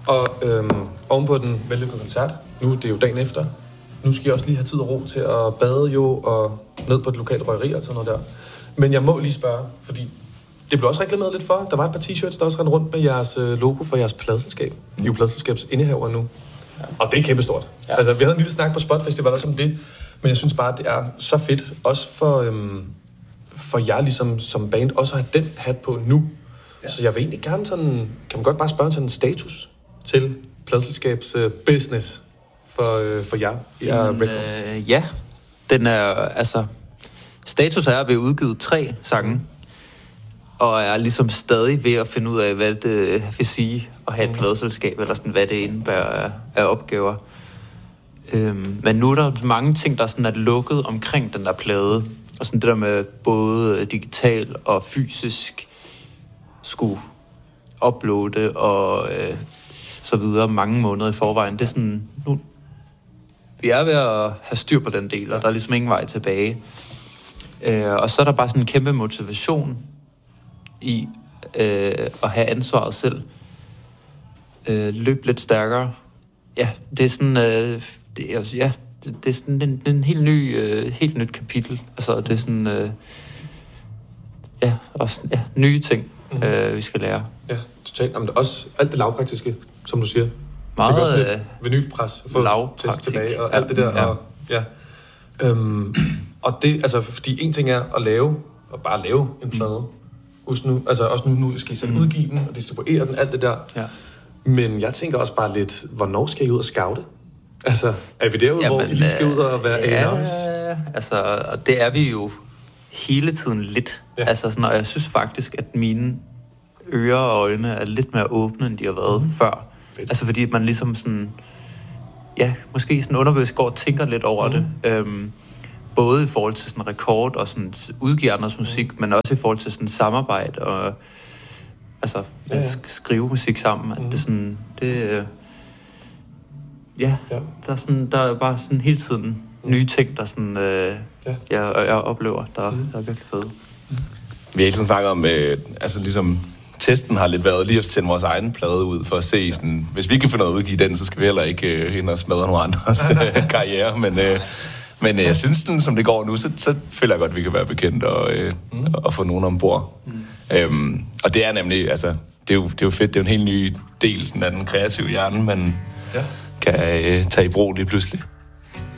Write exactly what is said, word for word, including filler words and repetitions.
Og øhm, ovenpå den vellykkede koncert, nu det er jo dagen efter, nu skal jeg også lige have tid og ro til at bade jo, og ned på det lokale røgeri og sådan noget der. Men jeg må lige spørge, fordi det blev også reklameret lidt for. Der var et par t-shirts, der også rendte rundt med jeres logo for jeres pladeselskab. I er jo pladeselskabs indehaver nu. Ja. Og det er kæmpestort. Ja. Altså, vi havde en lille snak på Spot Festival også om det, men jeg synes bare, det er så fedt, også for, øhm, for jer ligesom som band, også at have den hat på nu. Ja. Så jeg vil egentlig gerne sådan, kan man godt bare spørge sådan en status til pladeselskabs uh, business for, uh, for jer, jer Men, øh, ja, den er, altså, status er, at vi har udgivet tre sange, mm. og er ligesom stadig ved at finde ud af, hvad det vil sige at have et mm. pladeselskab, eller sådan, hvad det indebærer af, af opgaver. Øhm, men nu er der mange ting, der sådan er lukket omkring den der plade, og sådan det der med både digital og fysisk skulle uploade og øh, så videre mange måneder i forvejen. Det er sådan, nu, vi er ved at have styr på den del, og der er ligesom ingen vej tilbage. Øh, og så er der bare sådan en kæmpe motivation i øh, at have ansvaret selv. Øh, løb lidt stærkere. Ja, det er sådan, øh, det er, ja, det, det er sådan en, en helt ny, øh, helt nyt kapitel. Altså, det er sådan, øh, ja, også, ja, nye ting, mm. øh, vi skal lære. Ja, totalt. Jamen, også alt det lavpraktiske, som du siger. Meget også lidt vinylpres, få test tilbage, og alt det der. Ja. Og, ja. Øhm, og det, altså, fordi en ting er at lave, og bare lave en plade. Husk nu, altså også nu, nu skal I selv mm. udgive den, og distribuere den, alt det der. Ja. Men jeg tænker også bare lidt, hvornår skal I ud og scoute? Altså, er vi derude, Jamen, hvor I lige skal ud og være ja, A and R's? Altså, og det er vi jo hele tiden lidt. Ja. Altså, sådan, og jeg synes faktisk, at mine ører og øjne er lidt mere åbne, end de har været mm. før. Fedt. Altså, fordi man ligesom sådan, ja, måske sådan underbevidst går og tænker lidt over mm. det. Øhm, både i forhold til sådan rekord og sådan udgive andres musik, mm. men også i forhold til sådan samarbejde og altså ja, ja. skrive musik sammen. At mm. det sådan, det øh, ja, ja, der er sådan, der er bare sådan hele tiden nye ting, der sådan, øh, ja. jeg, jeg oplever, der, mm. der er virkelig fede. Mm. Vi har hele tiden snakket om, øh, altså ligesom testen har lidt været lige at sende vores egen plade ud for at se sådan, hvis vi ikke kan finde noget at udgive den, så skal vi heller ikke øh, hen og smadre nogle andres øh, karriere, men øh, men øh, jeg synes, den, som det går nu, så, så føler jeg godt, at vi kan være bekendt og, øh, mm. og få nogen ombord. Mm. Øhm, og det er nemlig, altså, det er, jo, det er jo fedt, det er jo en helt ny del sådan af den kreative hjerne, man ja. kan øh, tage i brug lige pludselig.